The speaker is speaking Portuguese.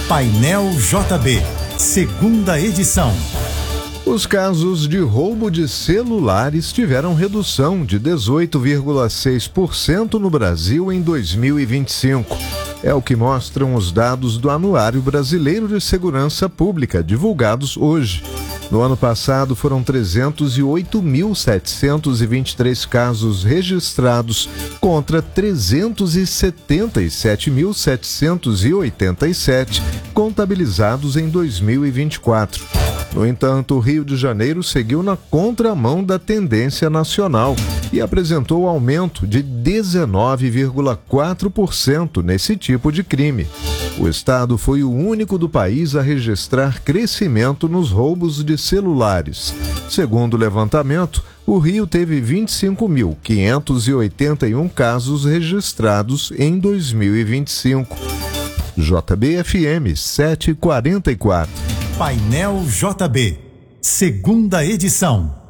Painel JB, segunda edição. Os casos de roubo de celulares tiveram redução de 18,6% no Brasil em 2025. É o que mostram os dados do Anuário Brasileiro de Segurança Pública, divulgados hoje. No ano passado, foram 308.723 casos registrados contra 377.787 contabilizados em 2024. No entanto, o Rio de Janeiro seguiu na contramão da tendência nacional e apresentou aumento de 19,4% nesse tipo de crime. O estado foi o único do país a registrar crescimento nos roubos de celulares. Segundo o levantamento, o Rio teve 25.581 casos registrados em 2025. JBFM 744. Painel JB, segunda edição.